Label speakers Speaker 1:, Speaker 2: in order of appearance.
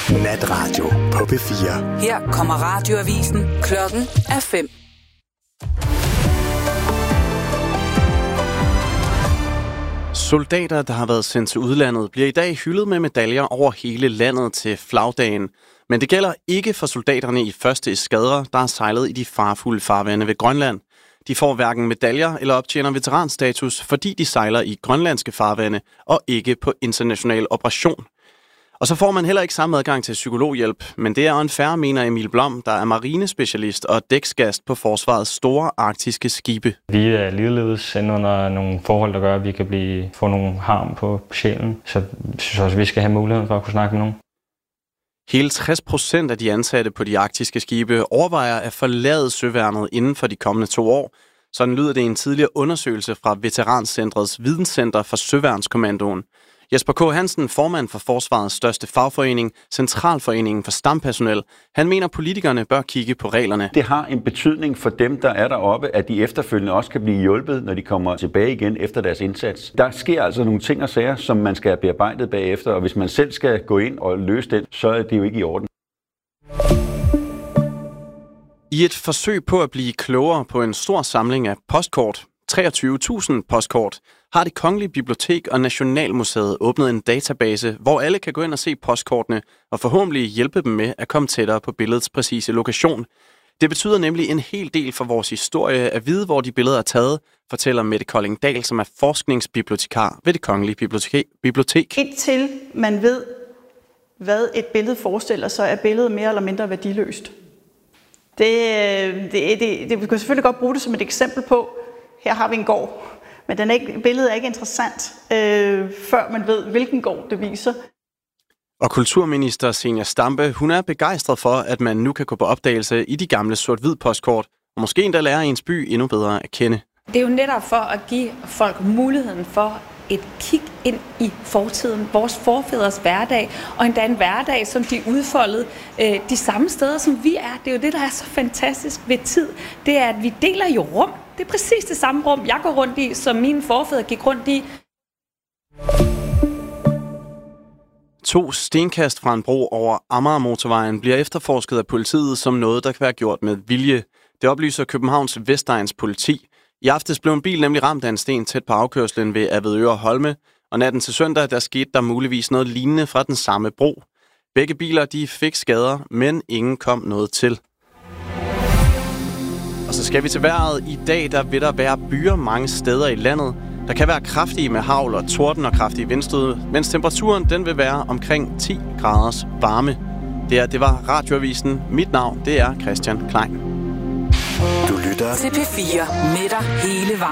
Speaker 1: Natradio på P4.
Speaker 2: Her kommer radioavisen. Klokken er 5.
Speaker 3: Soldater, der har været sendt til udlandet, bliver i dag hyldet med medaljer over hele landet til flagdagen. Men det gælder ikke for soldaterne i 1. eskadre, der har sejlet i de farfulde farvande ved Grønland. De får hverken medaljer eller optjener veteranstatus, fordi de sejler i grønlandske farvande og ikke på international operation. Og så får man heller ikke samme adgang til psykologhjælp, men det er unfair, mener Emil Blom, der er marinespecialist og dæksgast på forsvarets store arktiske skibe.
Speaker 4: Vi er ligeledes inde under nogle forhold, der gør, at vi kan få nogle harm på sjælen, så jeg synes også, at vi skal have muligheden for at kunne snakke med nogen.
Speaker 3: Hele 60% af de ansatte på de arktiske skibe overvejer at forlade søværnet inden for de kommende 2 år. Sådan lyder det i en tidligere undersøgelse fra Veterancentrets Videnscenter for Søværnskommandoen. Jesper K. Hansen, formand for Forsvarets største fagforening, Centralforeningen for Stampersonel, han mener, politikerne bør kigge på reglerne.
Speaker 5: Det har en betydning for dem, der er deroppe, at de efterfølgende også kan blive hjulpet, når de kommer tilbage igen efter deres indsats. Der sker altså nogle ting og sager, som man skal have bearbejdet bagefter, og hvis man selv skal gå ind og løse det, så er det jo ikke i orden.
Speaker 3: I et forsøg på at blive klogere på en stor samling af postkort, 23.000 postkort, har Det Kongelige Bibliotek og Nationalmuseet åbnet en database, hvor alle kan gå ind og se postkortene og forhåbentlig hjælpe dem med at komme tættere på billedets præcise lokation. Det betyder nemlig en hel del for vores historie at vide, hvor de billeder er taget, fortæller Mette Kolding-Dahl, som er forskningsbibliotekar ved Det Kongelige Bibliotek.
Speaker 6: Indtil man ved, hvad et billede forestiller, så er billedet mere eller mindre værdiløst. Det vi kan selvfølgelig godt bruge det som et eksempel på, her har vi en gård, men billedet er ikke interessant, før man ved, hvilken gård det viser.
Speaker 3: Og kulturminister Zenia Stampe, hun er begejstret for, at man nu kan gå på opdagelse i de gamle sort-hvid postkort, og måske endda lære ens by endnu bedre at kende.
Speaker 7: Det er jo netop for at give folk muligheden for et kig ind i fortiden, vores forfædres hverdag, og endda en hverdag, som de udfoldede de samme steder, som vi er. Det er jo det, der er så fantastisk ved tid. Det er, at vi deler jo rum. Det er præcis det samme rum, jeg går rundt i, som mine forfædre gik rundt i.
Speaker 3: 2 stenkast fra en bro over Amagermotorvejen bliver efterforsket af politiet som noget, der kan være gjort med vilje. Det oplyser Københavns Vestegns politi. I aftes blev en bil nemlig ramt af en sten tæt på afkørslen ved Avedøre Holme, og natten til søndag der skete der muligvis noget lignende fra den samme bro. Begge biler de fik skader, men ingen kom noget til. Og så skal vi til vejret. I dag der vil der være byer mange steder i landet. Der kan være kraftige med hagl og torden og kraftige vindstød, mens temperaturen den vil være omkring 10 graders varme. Det var Radioavisen. Mit navn det er Christian Klein.
Speaker 1: Du lytter
Speaker 2: til P4 med dig hele vejen.